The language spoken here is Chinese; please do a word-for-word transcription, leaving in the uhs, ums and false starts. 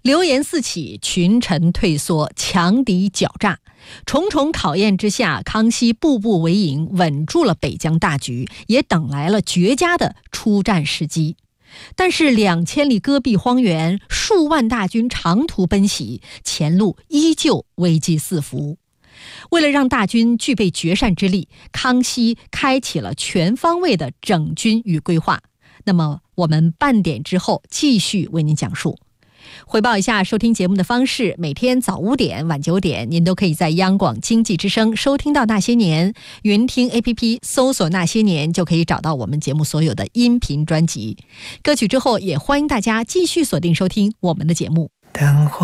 流言四起，群臣退缩，强敌狡诈，重重考验之下，康熙步步为营，稳住了北疆大局，也等来了绝佳的出战时机。但是两千里戈壁荒原，数万大军长途奔袭，前路依旧危机四伏。为了让大军具备决战之力，康熙开启了全方位的整军与规划。那么我们半点之后继续为您讲述。回报一下收听节目的方式，每天早五点晚九点您都可以在央广经济之声收听到那些年，云听 A P P 搜索那些年就可以找到我们节目所有的音频专辑。歌曲之后也欢迎大家继续锁定收听我们的节目。